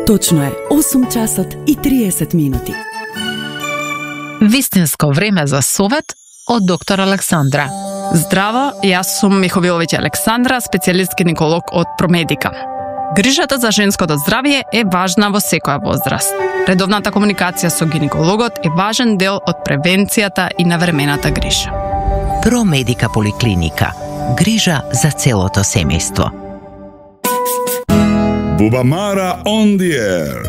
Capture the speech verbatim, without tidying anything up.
Точно е осум часот и триесет минути. Вистинско време за совет од доктор Александра. Здраво, јас сум Миховиловиќ Александра, специјалист гинеколог од Промедика. Грижата за женското здравје е важна во секоја возраст. Редовната комуникација со гинекологот е важен дел од превенцијата и навремената грижа. Промедика поликлиника. Грижа за целото семејство. Bubamara on the air.